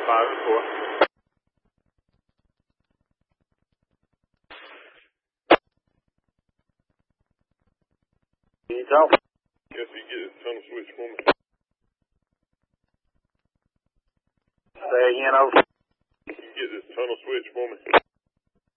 5-4. Can you talk? Guess you get this tunnel switch for me. Say again, over. You can get this tunnel switch for me.